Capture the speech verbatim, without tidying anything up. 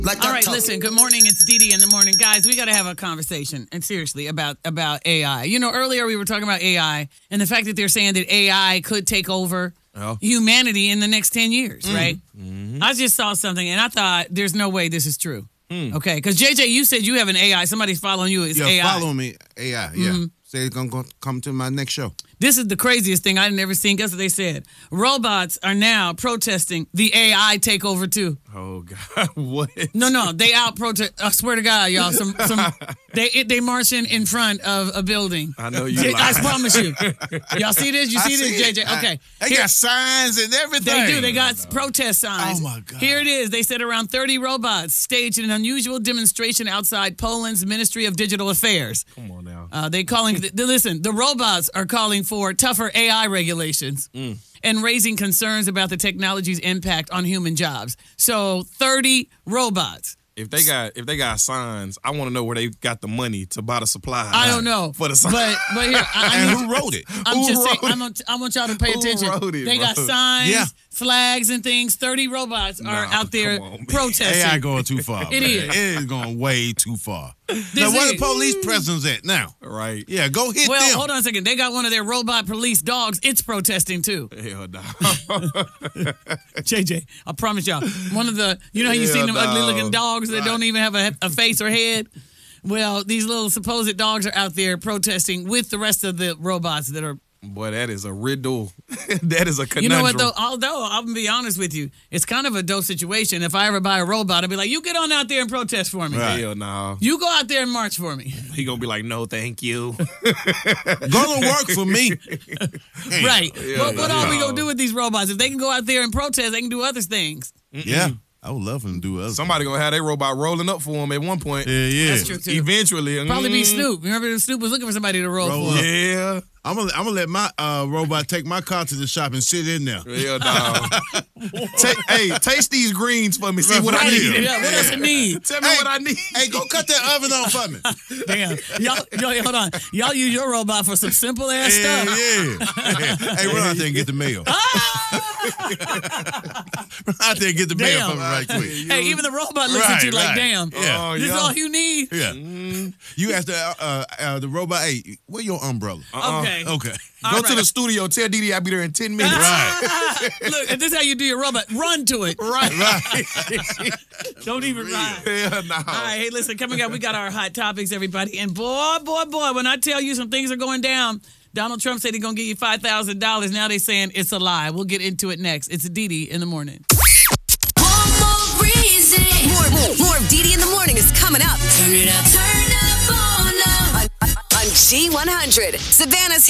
Like All right, talk- listen, good morning. It's Dee Dee in the morning. Guys, we got to have a conversation, and seriously, about, about A I. You know, earlier we were talking about A I and the fact that they're saying that A I could take over oh. humanity in the next ten years, mm. right? Mm-hmm. I just saw something, and I thought, there's no way this is true. Mm. Okay, because J J, you said you have an A I. Somebody's following you. It's yeah, A I. follow me. A I, yeah. Mm-hmm. Say it's going to come to my next show. This is the craziest thing I've never seen. Guess what they said? Robots are now protesting the A I takeover, too. Oh, God. What? No, no. They out protest. I swear to God, y'all. Some, some. They they marching in front of a building. I know you J- lying. I promise you. Y'all see this? You see, see this, J J? Okay. I, they Here, got signs and everything. They do. They got protest signs. Oh, my God. Here it is. They said around thirty robots staged an unusual demonstration outside Poland's Ministry of Digital Affairs. Come on now. Uh, they calling. The, listen, the robots are calling for tougher A I regulations mm. and raising concerns about the technology's impact on human jobs. So thirty robots. If they got if they got signs, I want to know where they got the money to buy the supplies. I don't know for the signs. But but here, I, I and need, who wrote it? I'm who just saying. It? I'm, I want y'all to pay who attention. Wrote it, they bro? got signs, yeah. flags, and things. Thirty robots are nah, out there on, protesting. A I going too far. It man. is. It is going way too far. This now, where is. the police presence at now? Right. Yeah, go hit well, them. Well, hold on a second. They got one of their robot police dogs. It's protesting too. Hell no. J J, I promise y'all. One of the, you know how you Hell seen them no. ugly looking dogs that Right. don't even have a, a face or head? Well, these little supposed dogs are out there protesting with the rest of the robots that are. Boy, that is a riddle. That is a conundrum. You know what, though? Although, I'm going to be honest with you, it's kind of a dope situation. If I ever buy a robot, I'd be like, you get on out there and protest for me. Right. Hell no. You go out there and march for me. He going to be like, no, thank you. Go to work for me. Right. Yeah, what what yeah. are we going to do with these robots? If they can go out there and protest, they can do other things. Mm-mm. Yeah. I would love them to do other Somebody going to have their robot rolling up for him at one point. Yeah, yeah. That's true, too. Eventually. Probably be mm, Snoop. Remember Snoop was looking for somebody to roll, Roll for. up. Yeah. I'm gonna I'm gonna let my uh, robot take my car to the shop and sit in there. Hell no. Ta- hey, taste these greens for me. See Right, what I right. need. Yeah, what else it need? Tell me Hey, what I need. Hey, go cut that oven on for me. Damn. Y'all, y'all, hold on. Y'all use your robot for some simple ass Yeah, stuff. yeah. Hey, run out there and get the mail. run out there and get the mail Damn. for me right quick. Hey, even the robot looks at Right, you like, right. damn, Yeah. Oh, this yeah. is all you need? Yeah. Mm, You asked the uh, uh, the robot, hey, where your umbrella? uh-uh. Okay. Okay. All Go to right. the studio. Tell Dee Dee I'll be there in ten minutes. Right. Look, if this is how you do your robot, run to it. Right. Right. Don't even ride. Hell no. All right, hey, listen, coming up, we got our hot topics, everybody. And boy, boy, boy, when I tell you some things are going down, Donald Trump said he's going to give you five thousand dollars. Now they're saying it's a lie. We'll get into it next. It's Dee Dee in the morning. One more reason. More, more, more of Dee Dee in the morning is coming up. Turn it up. Turn up on up. On, on G one hundred. Savannah's